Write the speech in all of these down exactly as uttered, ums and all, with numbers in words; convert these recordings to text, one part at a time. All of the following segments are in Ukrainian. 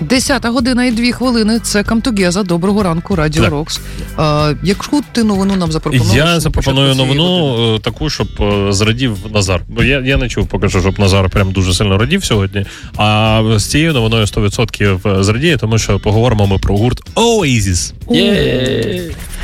Десята година і дві хвилини. Це Come Together. Доброго ранку, Радіо Так. Рокс. А, якщо ти новину нам запропонуєш... Я запропоную новину години. таку, щоб зрадів Назар. Бо я, я не чув поки що, щоб Назар прям дуже сильно радів сьогодні. А з цією новиною сто відсотків зрадіє, тому що поговоримо ми про гурт Oasis. Є!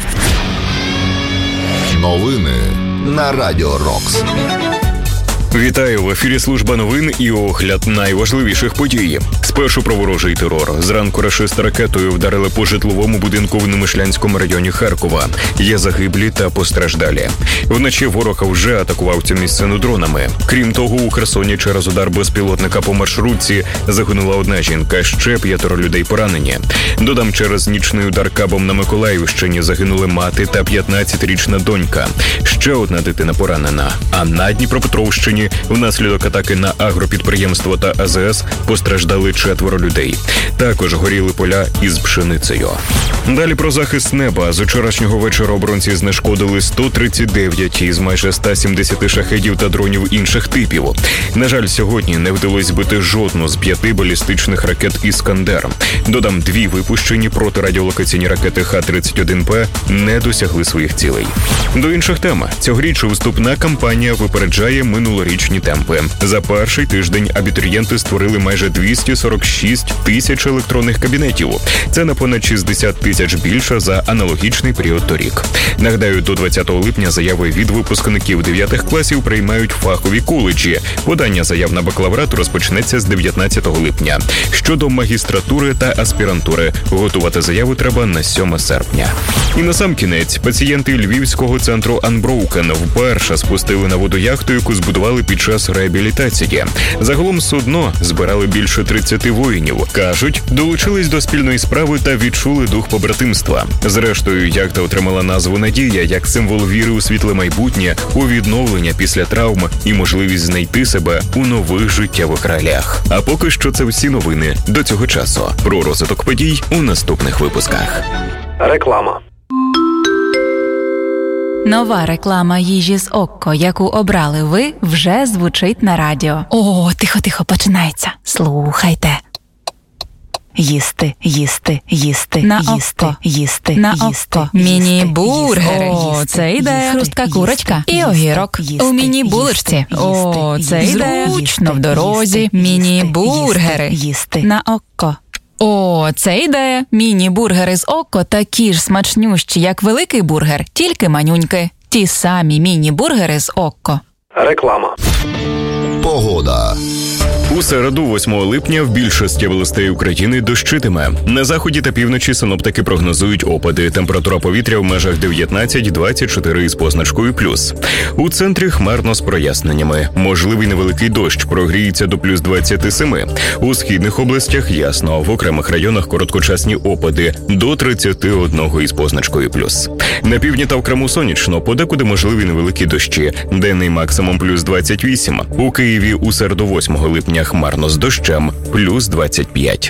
Новини на Радіо Рокс. Вітаю, в ефірі служба новин і огляд найважливіших подій. Спершу про ворожий терор. Зранку рашисти ракетою вдарили по житловому будинку в Немишлянському районі Харкова. Є загиблі та постраждалі. Вночі ворог вже атакував цю місцину дронами. Крім того, у Херсоні через удар безпілотника по маршрутці загинула одна жінка, ще п'ятеро людей поранені. Додам, через нічний удар кабом на Миколаївщині загинули мати та п'ятнадцятирічна донька. Ще одна дитина поранена. А на Дніпропетровщині внаслідок атаки на агропідприємство та А З С постраждали четверо людей. Також горіли поля із пшеницею. Далі про захист неба. З вчорашнього вечора оборонці знешкодили сто тридцять дев'ять із майже ста сімдесяти шахедів та дронів інших типів. На жаль, сьогодні не вдалося збити жодну з п'яти балістичних ракет «Іскандер». Додам, дві випущені протирадіолокаційні ракети Х тридцять один П не досягли своїх цілей. До інших тем. Цьогоріч вступна кампанія випереджає минулорічні темпи. За перший тиждень абітурієнти створили майже двісті сорок шість тисяч електронних кабінетів. Це на понад шістдесят тисяч більше за аналогічний період торік. Нагадаю, до двадцятого липня заяви від випускників дев'ятих класів приймають фахові коледжі. Подання заяв на бакалаврат розпочнеться з дев'ятнадцятого липня. Щодо магістратури та аспірантури, готувати заяву треба на сьоме серпня. І насамкінець, пацієнти Львівського центру Unbroken вперше спустили на воду яхту, яку збудували під час реабілітації. Загалом судно збирали більше тридцяти воїнів. Кажуть, долучились до спільної справи та відчули дух побратимства. Зрештою, яхта отримала назву «Надія» як символ віри у світле майбутнє, у відновлення після травм і можливість знайти себе у нових життєвих реаліях. А поки що це всі новини до цього часу. Про розвиток подій у наступних випусках. Реклама. Нова реклама їжі з Окко, яку обрали ви, вже звучить на радіо. О, тихо-тихо, починається. Слухайте. Їсти, їсти, їсти, на їсти, Окко. їсти, на їсти, Окко. Міні-бургери. О, це ідея. Хрустка курочка і огірок. У міні-булочці. О, це ідея. Зручно в дорозі. Міні-бургери. Їсти на Окко. О, це ідея. Міні-бургери з Окко такі ж смачнющі, як великий бургер, тільки манюньки. Ті самі міні-бургери з Окко. Реклама. Погода. У середу, восьмого липня, в більшості областей України дощитиме. На заході та півночі синоптики прогнозують опади. Температура повітря в межах дев'ятнадцять - двадцять чотири із позначкою плюс. У центрі хмарно з проясненнями. Можливий невеликий дощ, прогріється до плюс двадцять сім. У східних областях ясно. В окремих районах короткочасні опади до тридцять один із позначкою плюс. На півдні та в Криму сонячно, подекуди можливі невеликі дощі. Денний максимум плюс двадцять вісім. У Києві у середу, восьмого липня, хмарно з дощем, плюс двадцять п'ять.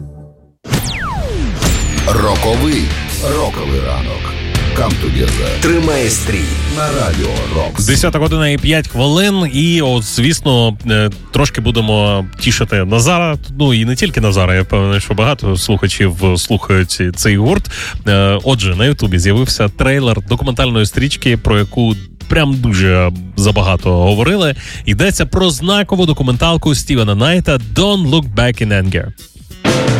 Роковий. Роковий ранок. Come Together. Тримає стрій На Радіо Рокс. Десята година і п'ять хвилин, і от, звісно, трошки будемо тішити Назара, ну і не тільки Назара, я впевнений, що багато слухачів слухають цей гурт. Отже, на Ютубі з'явився трейлер документальної стрічки, про яку прям дуже забагато говорили. Йдеться про знакову документалку Стівена Найта «Don't Look Back in Anger».